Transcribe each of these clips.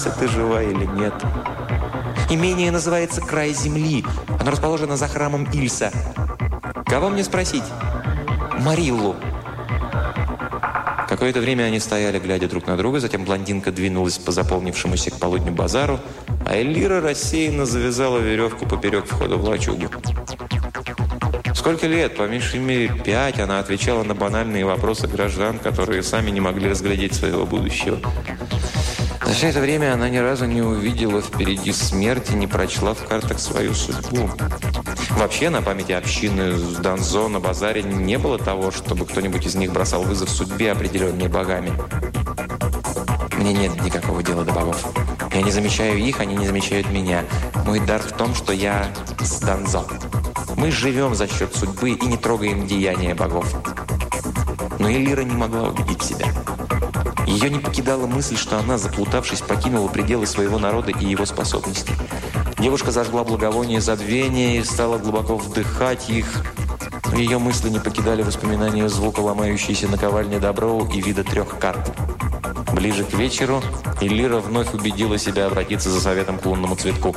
сомневался, ты жива или нет. Имение называется «Край земли». Оно расположено за храмом Ильса. Кого мне спросить? Мариллу. Какое-то время они стояли, глядя друг на друга, затем блондинка двинулась по заполнившемуся к полудню базару, а Эльвира рассеянно завязала веревку поперек входа в лачугу. Сколько лет? По меньшей мере 5 она отвечала на банальные вопросы граждан, которые сами не могли разглядеть своего будущего. За все это время она ни разу не увидела впереди смерти, не прочла в картах свою судьбу. Вообще, на памяти общины Данзо на базаре не было того, чтобы кто-нибудь из них бросал вызов судьбе, определенной богами. Мне нет никакого дела до богов. Я не замечаю их, они не замечают меня. Мой дар в том, что я с Данзо. Мы живем за счет судьбы и не трогаем деяния богов. Но Элира не могла убедить себя. Ее не покидала мысль, что она, заплутавшись, покинула пределы своего народа и его способностей. Девушка зажгла благовоние забвения и стала глубоко вдыхать их. Но ее мысли не покидали воспоминания звука ломающейся наковальни Доброу и вида 3 карт. Ближе к вечеру Элира вновь убедила себя обратиться за советом к лунному цветку.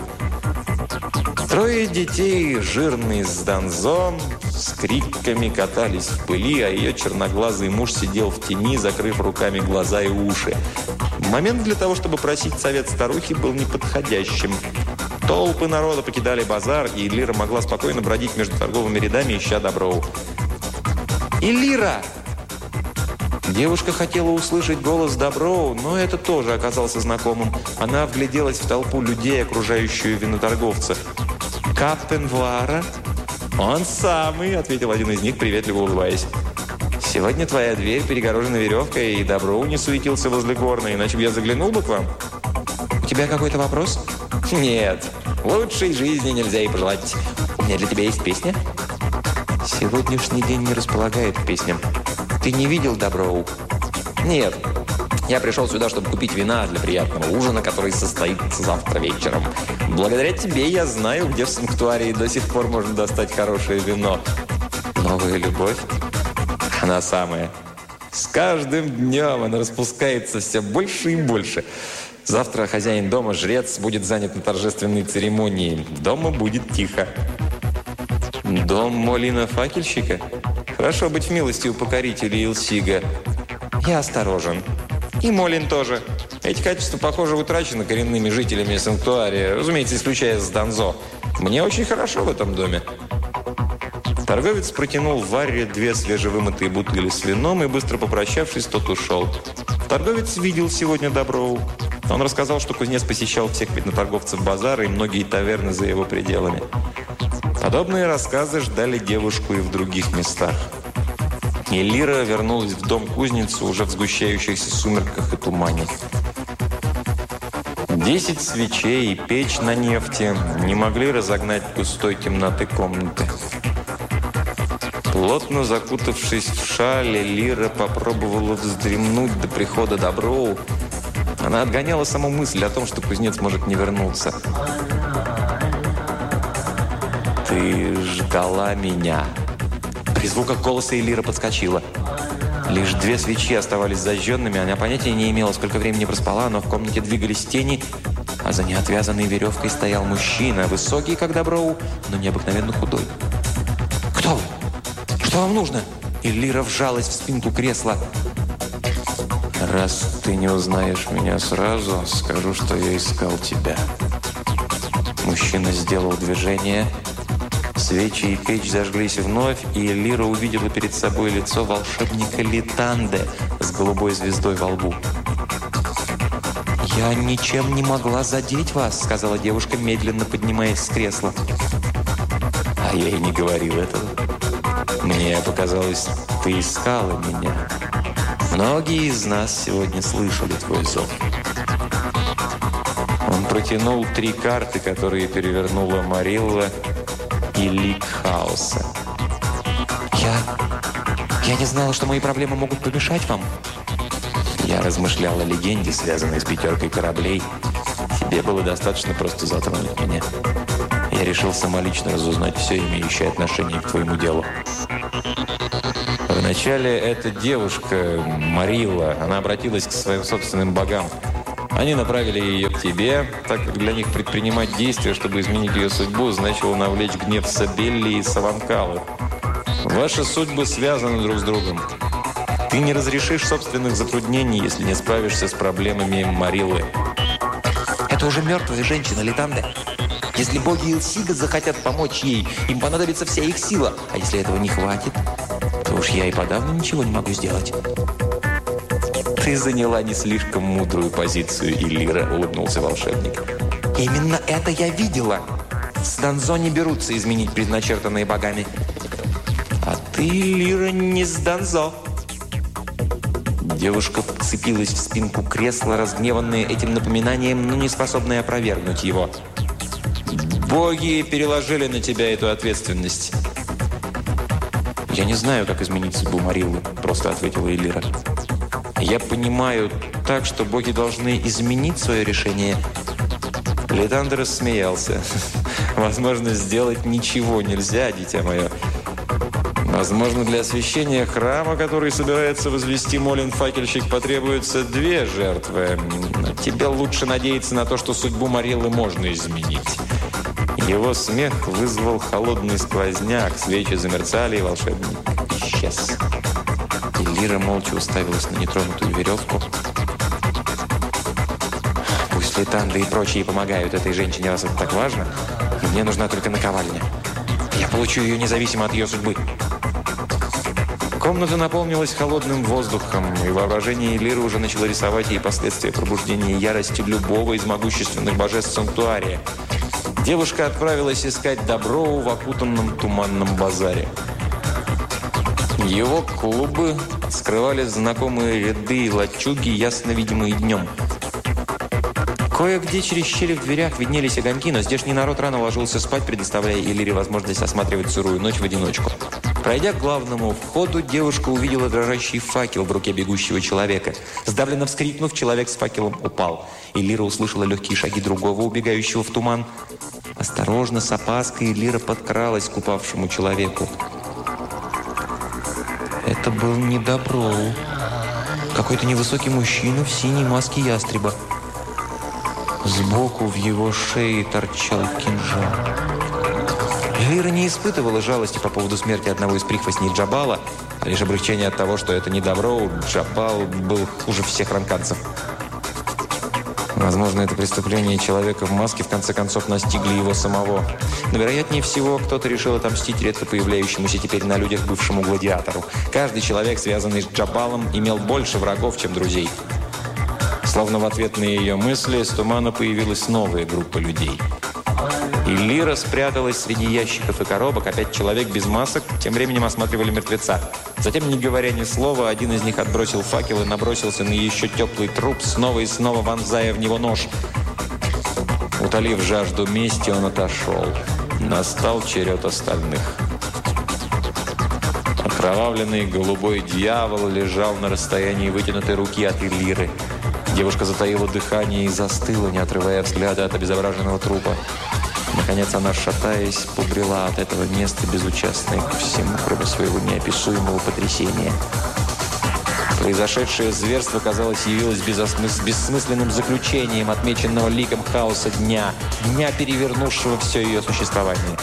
3 детей, жирные с Данзо, с криками катались в пыли, а ее черноглазый муж сидел в тени, закрыв руками глаза и уши. Момент для того, чтобы просить совет старухи, был неподходящим. Толпы народа покидали базар, и Элира могла спокойно бродить между торговыми рядами, ища Доброу. «Элира!» Девушка хотела услышать голос Доброу, но это тоже оказался знакомым. Она вгляделась в толпу людей, окружающую виноторговца. «Капитан Вуара?» «Он самый», — ответил один из них, приветливо улыбаясь. «Сегодня твоя дверь перегорожена веревкой, и Доброу не суетился возле горна, иначе бы я заглянул бы к вам». «У тебя какой-то вопрос?» «Нет, лучшей жизни нельзя и пожелать. У меня для тебя есть песня?» «Сегодняшний день не располагает к песням. Ты не видел Доброу?» «Нет. Я пришел сюда, чтобы купить вина для приятного ужина, который состоится завтра вечером. Благодаря тебе я знаю, где в санктуарии до сих пор можно достать хорошее вино». «Новая любовь?» «Она самая. С каждым днем она распускается все больше и больше. Завтра хозяин дома, жрец, будет занят на торжественной церемонии. Дома будет тихо». «Дом Молина-факельщика? Хорошо быть в милости у покорителей Илсига. Я осторожен. И Молин тоже. Эти качества, похоже, утрачены коренными жителями санктуария, разумеется, исключая с Данзо. Мне очень хорошо в этом доме». Торговец протянул Варре 2 свежевымытые бутыли с вином, и, быстро попрощавшись, тот ушел. Торговец видел сегодня Доброу. Он рассказал, что кузнец посещал всех виноторговцев базара и многие таверны за его пределами. Подобные рассказы ждали девушку и в других местах. Элира вернулась в дом кузницы уже в сгущающихся сумерках и тумане. 10 свечей и печь на нефти не могли разогнать густой темноты комнаты. Плотно закутавшись в шаль, Элира попробовала вздремнуть до прихода Доброу. Она отгоняла саму мысль о том, что кузнец может не вернуться. «Ты ждала меня». При звуках голоса Элира подскочила. Лишь 2 свечи оставались зажженными. Она понятия не имела, сколько времени проспала, но в комнате двигались тени, а за неотвязанной веревкой стоял мужчина, высокий, как Доброу, но необыкновенно худой. «Кто вы? Что вам нужно?» Элира вжалась в спинку кресла. «Раз ты не узнаешь меня сразу, скажу, что я искал тебя». Мужчина сделал движение. Свечи и печь зажглись вновь, и Элира увидела перед собой лицо волшебника Литанде с голубой звездой во лбу. «Я ничем не могла задеть вас», — сказала девушка, медленно поднимаясь с кресла. «А я и не говорил этого. Мне показалось, ты искала меня. Многие из нас сегодня слышали твой зов». Он протянул 3 карты, которые перевернула Марилла, и лик хаоса. Я не знала, что мои проблемы могут помешать вам. Я размышлял о легенде, связанной с 5 кораблей. Тебе было достаточно просто затронуть меня. Я решил самолично разузнать все, имеющее отношение к твоему делу. Вначале эта девушка, Марилла, она обратилась к своим собственным богам. Они направили ее к тебе, так как для них предпринимать действия, чтобы изменить ее судьбу, значило навлечь гнев Сабелли и Саванкалы. Ваши судьбы связаны друг с другом. Ты не разрешишь собственных затруднений, если не справишься с проблемами Мариллы. Это уже мертвая женщина, Литанде. Если боги Илсига захотят помочь ей, им понадобится вся их сила. А если этого не хватит, то уж я и подавно ничего не могу сделать. Ты заняла не слишком мудрую позицию, Элира, улыбнулся волшебник. Именно это я видела. С Данзо не берутся изменить предначертанные богами. А ты, Элира, не с Данзо. Девушка вцепилась в спинку кресла, разгневанная этим напоминанием, но не способная опровергнуть его. «Боги переложили на тебя эту ответственность». «Я не знаю, как изменить судьбу Мариллы», – просто ответила Элира. «Я понимаю так, что боги должны изменить свое решение». Литандер рассмеялся. «Возможно, сделать ничего нельзя, дитя мое. Возможно, для освящения храма, который собирается возвести Молин-факельщик, потребуется 2 жертвы. Тебе лучше надеяться на то, что судьбу Мариллы можно изменить». Его смех вызвал холодный сквозняк, свечи замерцали, и волшебник исчез. Элира молча уставилась на нетронутую веревку. «Пусть Литанда и прочие помогают этой женщине, раз это так важно. Мне нужна только наковальня. Я получу ее независимо от ее судьбы». Комната наполнилась холодным воздухом, и воображение Элиры уже начало рисовать ей последствия пробуждения ярости любого из могущественных божеств Санктуария. Девушка отправилась искать Доброу в окутанном туманном базаре. Его клубы скрывали знакомые ряды и лачуги, ясно видимые днем. Кое-где через щели в дверях виднелись огоньки, но здешний народ рано ложился спать, предоставляя Элире возможность осматривать сырую ночь в одиночку. Пройдя к главному входу, девушка увидела дрожащий факел в руке бегущего человека. Сдавленно вскрикнув, человек с факелом упал. Элира услышала легкие шаги другого, убегающего в туман. Осторожно, с опаской, Элира подкралась к упавшему человеку. Это был не Доброу. Какой-то невысокий мужчина в синей маске ястреба. Сбоку в его шее торчал кинжал. Элира не испытывала жалости по поводу смерти одного из прихвостней Джабала, а лишь облегчение от того, что это не Доброу. Джабал был хуже всех ранканцев. Возможно, это преступление человека в маске в конце концов настигли его самого. Но, вероятнее всего, кто-то решил отомстить редко появляющемуся теперь на людях бывшему гладиатору. Каждый человек, связанный с Джабалом, имел больше врагов, чем друзей. Словно в ответ на ее мысли, из тумана появилась новая группа людей. Элира спряталась среди ящиков и коробок, а 5 человек без масок тем временем осматривали мертвеца. Затем, не говоря ни слова, один из них отбросил факел и набросился на еще теплый труп, снова и снова вонзая в него нож. Утолив жажду мести, он отошел. Настал черед остальных. Окровавленный голубой дьявол лежал на расстоянии вытянутой руки от Элиры. Девушка затаила дыхание и застыла, не отрывая взгляда от обезображенного трупа. Наконец она, шатаясь, побрела от этого места, безучастная ко всему, кроме своего неописуемого потрясения. Произошедшее зверство, казалось, явилось бессмысленным заключением отмеченного ликом хаоса дня, перевернувшего все ее существование.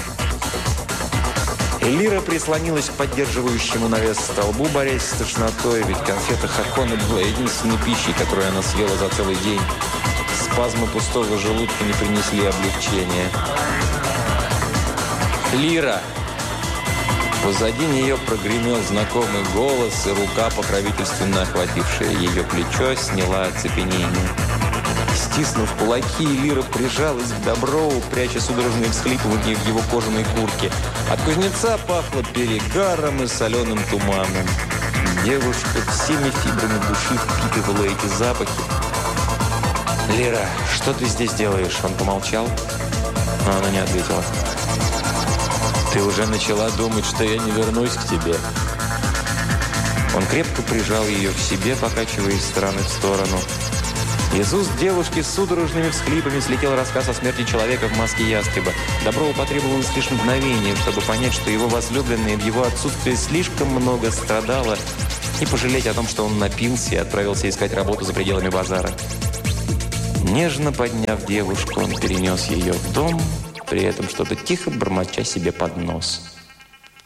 Элира прислонилась к поддерживающему навес столбу, борясь с тошнотой, ведь конфета Хаконы была единственной пищей, которую она съела за целый день. Спазмы пустого желудка не принесли облегчения. «Лира!» Позади нее прогремел знакомый голос, и рука, покровительственно охватившая ее плечо, сняла оцепенение. Стиснув кулаки, Элира прижалась к Доброу, пряча судорожные всхлипывания в его кожаной куртке. От кузнеца пахло перегаром и соленым туманом. Девушка всеми фибрами души впитывала эти запахи. «Лира, что ты здесь делаешь?» Он помолчал, но она не ответила. «Ты уже начала думать, что я не вернусь к тебе». Он крепко прижал ее к себе, покачивая из стороны в сторону. Из уст девушки с судорожными всхлипами слетел рассказ о смерти человека в маске ястреба. Доброву потребовалось лишь мгновение, чтобы понять, что его возлюбленная в его отсутствии слишком много страдала, и пожалеть о том, что он напился и отправился искать работу за пределами базара. Нежно подняв девушку, он перенес ее в дом, при этом что-то тихо бормоча себе под нос.